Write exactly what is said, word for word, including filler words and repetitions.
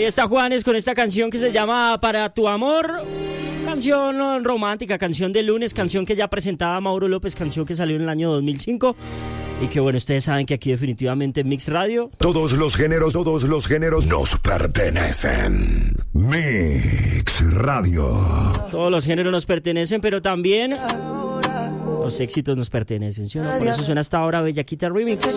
está Juanes con esta canción que se llama Para tu amor. Canción romántica, canción de lunes, canción que ya presentaba Mauro López, canción que salió en el año dos mil cinco. Y que bueno, ustedes saben que aquí definitivamente en Mix Radio todos los géneros, todos los géneros nos pertenecen. Mix Radio. Todos los géneros nos pertenecen, pero también los éxitos nos pertenecen, ¿sí o no? Por eso suena hasta ahora Bellaquita Remix.